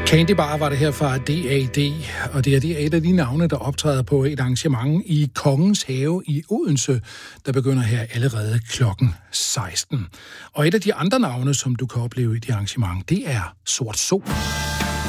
Candy Bar var det her fra DAD, og det er et af de navne, der optræder på et arrangement i Kongens Have i Odense, der begynder her allerede klokken 16. Og et af de andre navne, som du kan opleve i det arrangement, det er Sort Sol.